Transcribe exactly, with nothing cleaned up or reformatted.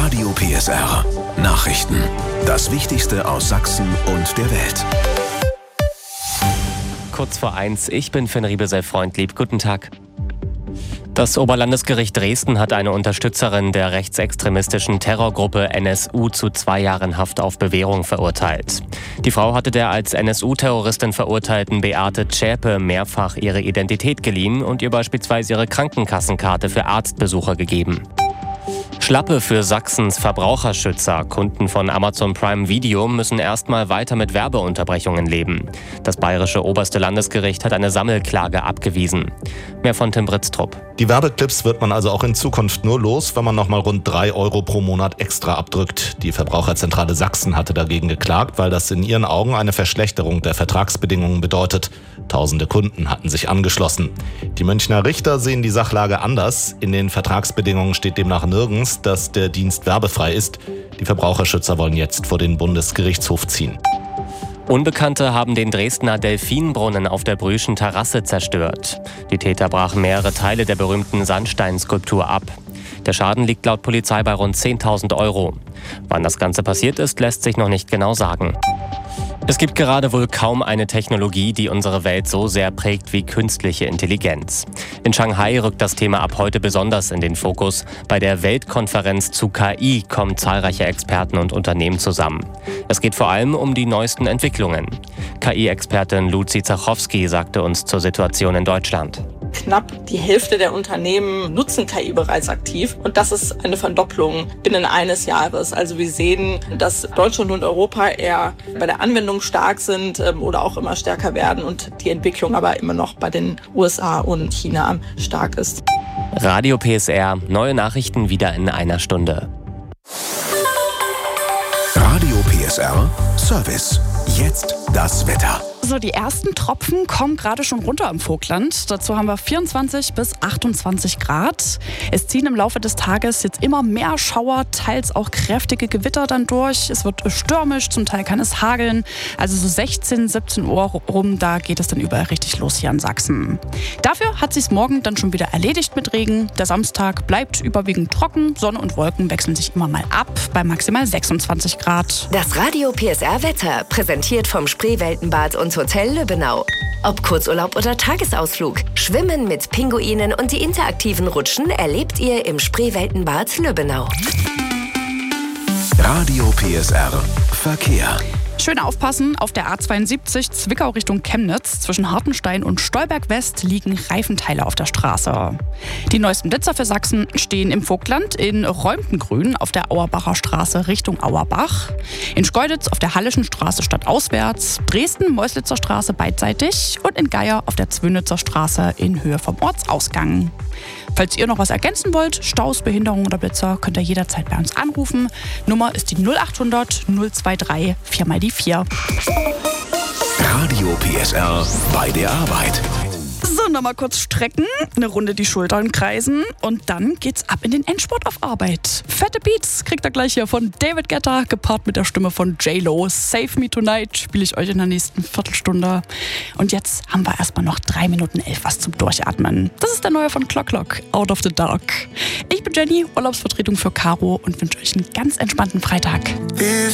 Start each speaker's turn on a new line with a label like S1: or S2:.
S1: Radio P S R. Nachrichten. Das Wichtigste aus Sachsen und der Welt.
S2: Kurz vor eins, ich bin Finn Riebesell-Freundlieb. Guten Tag. Das Oberlandesgericht Dresden hat eine Unterstützerin der rechtsextremistischen Terrorgruppe N S U zu zwei Jahren Haft auf Bewährung verurteilt. Die Frau hatte der als N S U-Terroristin verurteilten Beate Zschäpe mehrfach ihre Identität geliehen und ihr beispielsweise ihre Krankenkassenkarte für Arztbesuche gegeben. Schlappe für Sachsens Verbraucherschützer. Kunden von Amazon Prime Video müssen erstmal weiter mit Werbeunterbrechungen leben. Das bayerische oberste Landesgericht hat eine Sammelklage abgewiesen. Mehr von Tim Britztrup.
S3: Die Werbeclips wird man also auch in Zukunft nur los, wenn man nochmal rund drei Euro pro Monat extra abdrückt. Die Verbraucherzentrale Sachsen hatte dagegen geklagt, weil das in ihren Augen eine Verschlechterung der Vertragsbedingungen bedeutet. Tausende Kunden hatten sich angeschlossen. Die Münchner Richter sehen die Sachlage anders. In den Vertragsbedingungen steht demnach nirgends, dass der Dienst werbefrei ist. Die Verbraucherschützer wollen jetzt vor den Bundesgerichtshof ziehen.
S2: Unbekannte haben den Dresdner Delfinbrunnen auf der Brüschen Terrasse zerstört. Die Täter brachen mehrere Teile der berühmten Sandsteinskulptur ab. Der Schaden liegt laut Polizei bei rund zehntausend Euro. Wann das Ganze passiert ist, lässt sich noch nicht genau sagen. Es gibt gerade wohl kaum eine Technologie, die unsere Welt so sehr prägt wie künstliche Intelligenz. In Shanghai rückt das Thema ab heute besonders in den Fokus. Bei der Weltkonferenz zu K I kommen zahlreiche Experten und Unternehmen zusammen. Es geht vor allem um die neuesten Entwicklungen. K I-Expertin Lucy Zachowski sagte uns zur Situation in Deutschland.
S4: Knapp die Hälfte der Unternehmen nutzen K I bereits aktiv und das ist eine Verdopplung binnen eines Jahres. Also wir sehen, dass Deutschland und Europa eher bei der Anwendung stark sind oder auch immer stärker werden und die Entwicklung aber immer noch bei den U S A und China stark ist.
S2: Radio P S R, neue Nachrichten wieder in einer Stunde.
S1: Radio P S R Service. Jetzt das Wetter.
S5: So, die ersten Tropfen kommen gerade schon runter im Vogtland. Dazu haben wir vierundzwanzig bis achtundzwanzig Grad. Es ziehen im Laufe des Tages jetzt immer mehr Schauer, teils auch kräftige Gewitter dann durch. Es wird stürmisch, zum Teil kann es hageln. Also so sechzehn, siebzehn Uhr rum, da geht es dann überall richtig los hier in Sachsen. Dafür hat sich's morgen dann schon wieder erledigt mit Regen. Der Samstag bleibt überwiegend trocken. Sonne und Wolken wechseln sich immer mal ab bei maximal sechsundzwanzig Grad.
S6: Das Radio P S R Wetter, präsentiert vom Spreeweltenbad und Hotel Lübbenau. Ob Kurzurlaub oder Tagesausflug, Schwimmen mit Pinguinen und die interaktiven Rutschen erlebt ihr im Spreeweltenbad Lübbenau.
S1: Radio P S R Verkehr.
S5: Schön aufpassen, auf der A zweiundsiebzig Zwickau Richtung Chemnitz zwischen Hartenstein und Stolberg West liegen Reifenteile auf der Straße. Die neuesten Blitzer für Sachsen stehen im Vogtland in Räumtengrün auf der Auerbacher Straße Richtung Auerbach, in Schkeuditz auf der Hallischen Straße stadtauswärts, Dresden Meuslitzer Straße beidseitig und in Geier auf der Zwönitzer Straße in Höhe vom Ortsausgang. Falls ihr noch was ergänzen wollt, Staus, Behinderungen oder Blitzer, könnt ihr jederzeit bei uns anrufen. Nummer ist die null achthundert null drei vier mal die vier.
S1: Radio P S R bei der Arbeit.
S5: So, nochmal kurz strecken, eine Runde die Schultern kreisen und dann geht's ab in den Endspurt auf Arbeit. Fette Beats kriegt ihr gleich hier von David Guetta, gepaart mit der Stimme von J-Lo. Save Me Tonight spiele ich euch in der nächsten Viertelstunde. Und jetzt haben wir erstmal noch drei Minuten elf was zum Durchatmen. Das ist der neue von Clock Clock, Out of the Dark. Ich bin Jenny, Urlaubsvertretung für Caro und wünsche euch einen ganz entspannten Freitag.